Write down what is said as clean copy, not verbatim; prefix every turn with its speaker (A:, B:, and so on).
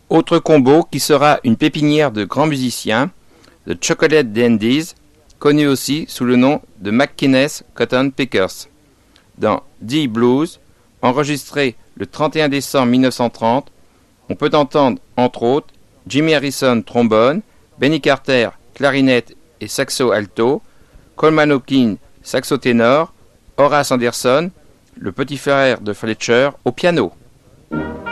A: Autre combo qui sera une pépinière de grands musiciens, The Chocolate Dandies, connu aussi sous le nom de McInnes Cotton Pickers. Dans D Blues, enregistré le 31 décembre 1930, on peut entendre, entre autres, Jimmy Harrison trombone, Benny Carter clarinette et saxo alto, Coleman Hawkins saxo ténor, Horace Anderson, le petit frère de Fletcher, au piano.